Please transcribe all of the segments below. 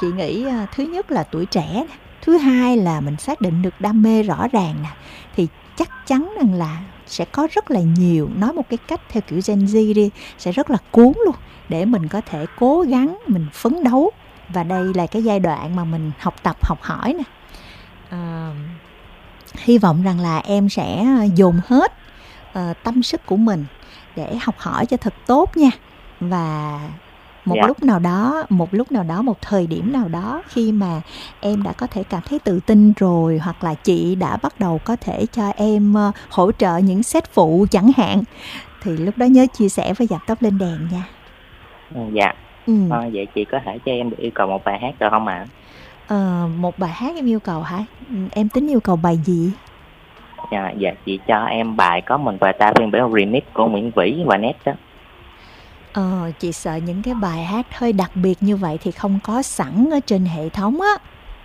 Chị nghĩ thứ nhất là tuổi trẻ nè, thứ hai là mình xác định được đam mê rõ ràng nè, thì chắc chắn rằng là sẽ có rất là nhiều, nói một cái cách theo kiểu Gen Z đi, sẽ rất là cuốn luôn để mình có thể cố gắng, mình phấn đấu. Và đây là cái giai đoạn mà mình học tập, học hỏi nè. Hy vọng rằng là em sẽ dồn hết tâm sức của mình để học hỏi cho thật tốt nha. Và một lúc nào đó, một thời điểm nào đó, khi mà em đã có thể cảm thấy tự tin rồi, hoặc là chị đã bắt đầu có thể cho em hỗ trợ những set phụ chẳng hạn, thì lúc đó nhớ chia sẻ với Giảm Tóc Lên Đèn nha. Dạ. Vậy chị có thể cho em được yêu cầu một bài hát được không ạ? Một bài hát em yêu cầu hả? Em tính yêu cầu bài gì? Dạ chị cho em bài Có Mình Và Ta phiên bản remix của Nguyễn Vĩ và Nét đó. Chị sợ những cái bài hát hơi đặc biệt như vậy thì không có sẵn ở trên hệ thống á.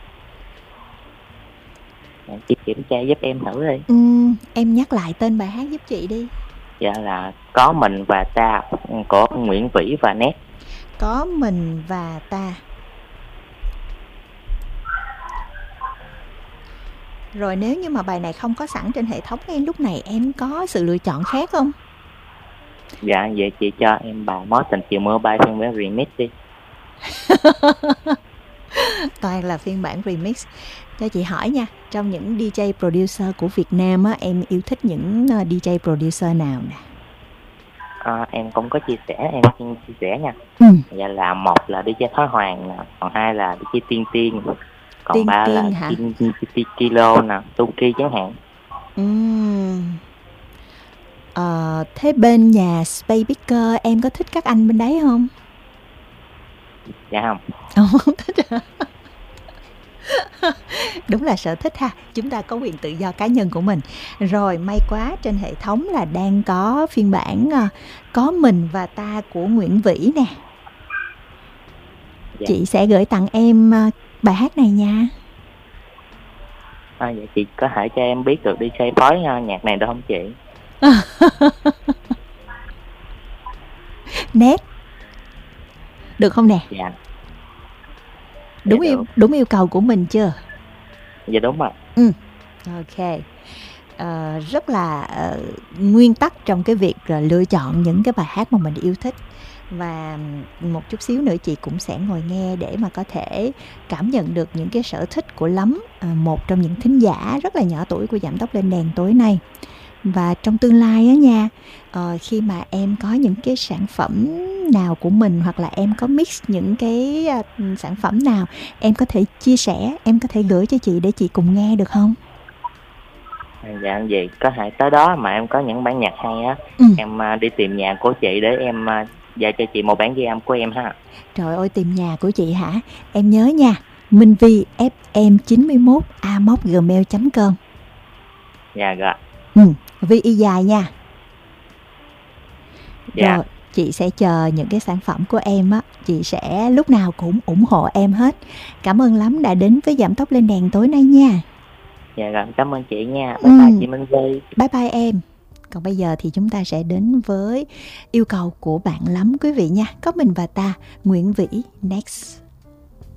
Chị kiểm tra giúp em thử đi. Em nhắc lại tên bài hát giúp chị đi. Dạ là Có Mình Và Ta của Nguyễn Vĩ và Nét. Có Mình Và Ta. Rồi nếu như mà bài này không có sẵn trên hệ thống, em lúc này em có sự lựa chọn khác không? Dạ, vậy chị cho em bài Mối Tình Chiều Mưa Bay phiên bản remix đi. Toàn là phiên bản remix. Cho chị hỏi nha, trong những DJ producer của Việt Nam á, em yêu thích những DJ producer nào nè? Em cũng có chia sẻ, em xin chia sẻ nha. Dạ là một là DJ Thái Hoàng nè, còn hai là DJ Tiên Tiên, còn Tiên ba Tiên là hả? Kilo nè, Tuki chẳng hạn. Thế bên nhà Space Picker em có thích các anh bên đấy không? Dạ không. Không thích hả? Đúng là sở thích ha, chúng ta có quyền tự do cá nhân của mình. Rồi, may quá, trên hệ thống là đang có phiên bản Có Mình Và Ta của Nguyễn Vĩ nè. Dạ. Chị sẽ gửi tặng em bài hát này nha. Vậy chị có thể cho em biết được DJ phối nhạc này được không chị? Nét được không nè? Dạ. Đúng yêu cầu của mình chưa? Dạ đúng rồi. Ok. Rất là nguyên tắc trong cái việc lựa chọn những cái bài hát mà mình yêu thích. Và một chút xíu nữa chị cũng sẽ ngồi nghe để mà có thể cảm nhận được những cái sở thích của Lắm, một trong những thính giả rất là nhỏ tuổi của Giảm Tóc Lên Đèn tối nay. Và trong tương lai á nha, khi mà em có những cái sản phẩm nào của mình, hoặc là em có mix những cái sản phẩm nào, em có thể chia sẻ, em có thể gửi cho chị để chị cùng nghe được không? Dạ vậy có thể tới đó mà em có những bản nhạc hay á, em đi tìm nhà của chị để em giao cho chị một bản ghi âm của em ha. Trời ơi, tìm nhà của chị hả? Em nhớ nha, Minh Vi fm91a@gmail.com. Dạ rồi. Vi y dài nha. Dạ. Rồi, chị sẽ chờ những cái sản phẩm của em á, chị sẽ lúc nào cũng ủng hộ em hết. Cảm ơn Lắm đã đến với Giảm Tóc Lên Đèn tối nay nha. Dạ rồi, cảm ơn chị nha. Bye bye chị Minh Vi. Bye bye em. Còn bây giờ thì chúng ta sẽ đến với yêu cầu của bạn Lắm quý vị nha. Có Mình Và Ta, Nguyễn Vĩ, next.